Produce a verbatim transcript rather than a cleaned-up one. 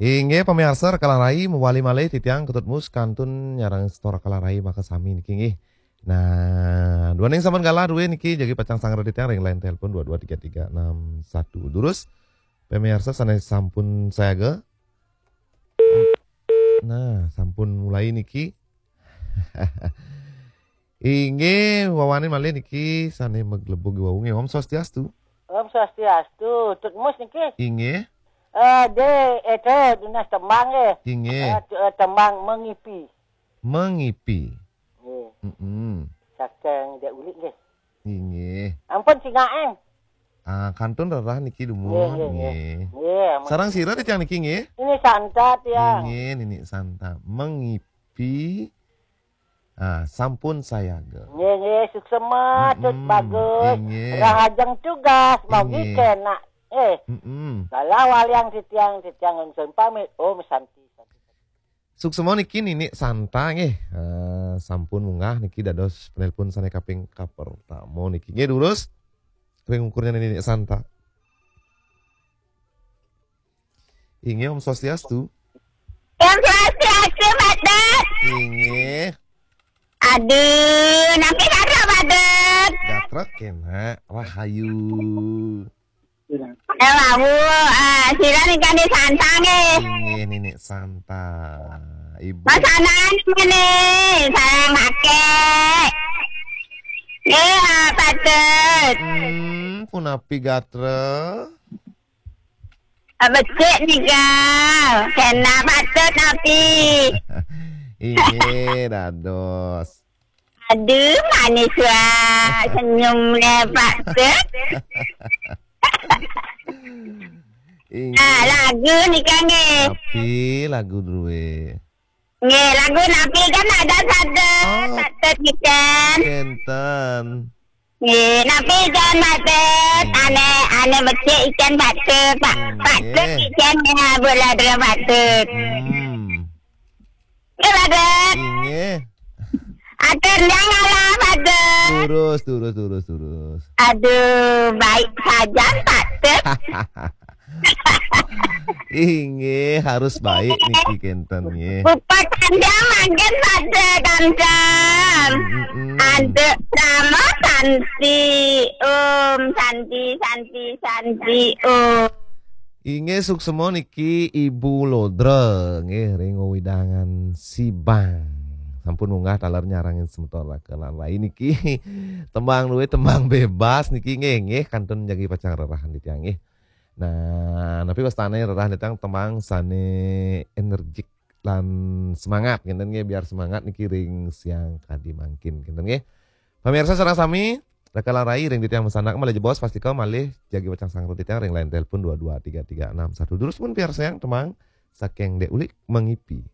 Inge pemirsa kalarai mewali malih titiang ketutmus kantun nyarang stora kalarai maka sami niki nggih. Nah, dua ning sampean kalah duwe niki jadi pacang sangger titiang ring lain telepon dua dua tiga tiga enam satu. Durus pemirsa sanes sampun saya ge. Nah, sampun mulai niki. Inge wawani malih niki sane meglebug wawunge Om Swastiastu. Om Swastiastu, tutmus niki. Inge Eh, de itu dinas tembang eh. Inge Eh, tembang mengipi. mengipi. Nggih. Heeh. Sakeng dek ulik nggih. Inge. Ampun singaeng. Ah, kantun rarah niki Nggih, dumun nggih, nggih. Nggih. Sarang sira titiang niki nggih. Ini santat ya. Nggih, nini santa mengipi. Ah, sampun saya ge. Nggih, nggih, suksema, tut Mm-mm, bagus. nggih. Rahajeng tugas, mau Nggih. kena. Eh, Heeh. kalau waliang titiang titiang ngsun pamit. Oh, santi. santi. Suksema niki nini santa nggih. Ah, sampun munggah niki dados penelpon sane kaping kapertamo niki. Nggih durus. Kring ukurnya nini santa. Inge Om Swastiastu. Om Swastiastu, Badet. Inge Aduh, nanti kata Badet. gatrek kena rahayu. Eh, wawu, ah, sila nih kan di santang eh. Inge nini santa. Ibu. Masanan ini, saya make. Iya, Badet. Hmm, punapi gatre. Becek nih kau, kena Badet tapi. Inge dados. Aduh, manis wah, senyumnya Badet. Inge. Nah, lagu nih kan eh. Tapi lagu duwe. Nggih, lagu napi kan ada satu, Oh. satu ikan. Kenten. Nggih, napi ikan batet, ane ane becik ikan batet, pak Hmm, batet nggih. ikannya bola dua batet. Hmm. Nggih batet, Inge. atur jangan lah batet. Turus, turus, turus, turus. Aduh, baik saja batet. Inge harus baik niki kenten nggih. Bupat anda makan batet kancam. Mm-mm. Ada nama Santi, Om Santi, Santi, Santi, Om. Inge suksemo niki Ibu Lodre nggih ringo widangan Sibang. Sampun munggah taler nyarangin sementara kelan lain niki tembang luwe tembang bebas niki nggih nggih kantun jagi pacang rerahan di tiang nggih. Nah, tapi wastane rerahan di tiang tembang sane energik lan semangat ngenten nggih biar semangat niki ring siang kadi mangkin ngenten nggih. Pemirsa sareng sami Rekala rai ring ditiang mesanak malih jebos pasti kau malih jagi wacang sangro ditiang ring lain telepon dua dua tiga tiga enam satu. Durus pun biar sayang temang saking dek ulik mengipi.